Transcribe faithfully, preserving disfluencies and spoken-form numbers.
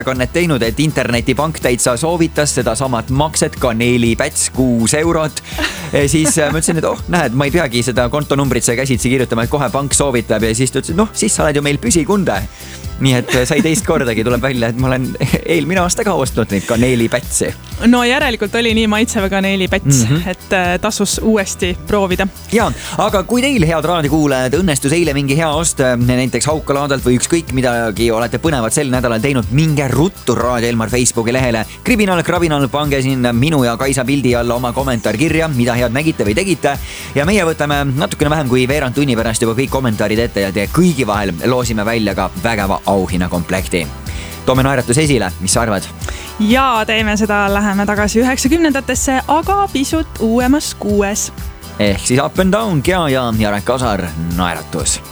kannet teinud, et internetipank täitsa soovitas seda samat makset, kaneelipäts kuus eurot. Siis ma ütlesin, et oh, näed, ma ei peagi seda kontonumbrit see käsitsi kirjutama, et kohe pank soovitab ja siis ta ütles, noh, siis sa oled ju meil püsikunde. Nii et sai teist kordagi, tuleb välja, et ma olen eelmine aasta ka ostnud neid kaneelipätsi. No järelikult oli nii maitseva kaneelipäts, mm -hmm. et tasus uuesti proovida. Ja, aga kui teil, head raadiokuulajad, õnnestus eile mingi hea ost näiteks Haukalaadalt või ükskõik midagi olete põnevad sel nädalal teinud, minge ruttu Raadio Elmar Facebooki lehele. Kriminal, Kravinal, pange sinna minu ja Kaisa pildi alla oma kommentaar kirja, mida head nägite või tegite. Ja meie võtame natukene vähem kui veerand tunni pärast juba kõik kommentaarid ette ja te kõigi vahel loosime välja ka vägeva auhinnakomplekti. Toome naeratus esile, mis sa arvad? Ja teeme seda, läheme tagasi üheksakümnendatesse, aga pisut uuemas kuues. Ehk siis Up and Down, Gea ja Jarek Asar, naeratus.